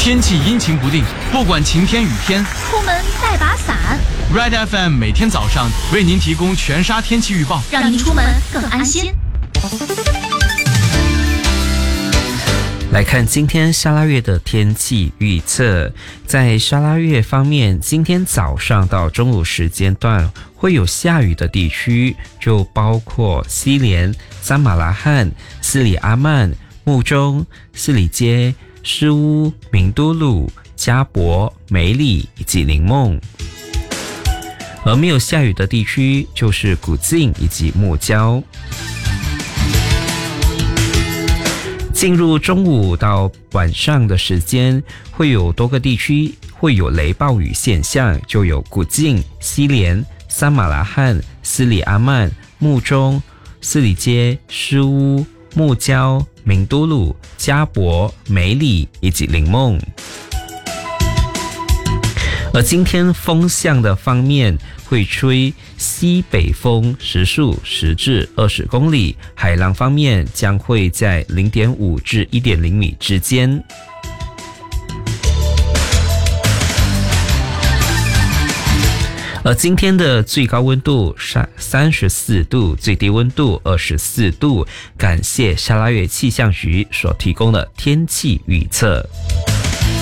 天气阴晴不定，不管晴天雨天， 出门带把伞。 Red FM 每天早上为您提供全沙天气预报， 让您出门更安心。 来看今天沙拉越的天气预测。在沙拉越方面，今天早上到中午时间段会有下雨的地区，就包括西连、三马拉罕、斯里阿曼、木中、斯里街、诗屋、明都路、加博、梅里以及林梦。而没有下雨的地区就是古晋以及木郊。进入中午到晚上的时间，会有多个地区会有雷暴雨现象，就有古晋、西连、三马拉罕、斯里阿曼、木中、斯里街、诗屋、木郊、明都路、加博、梅里以及林梦。而今天风向的方面，会吹西北风时速10至20公里，海浪方面将会在 0.5 至 1.0 米之间。而今天的最高温度34度，最低温度24度。感谢沙拉越气象局所提供的天气预测。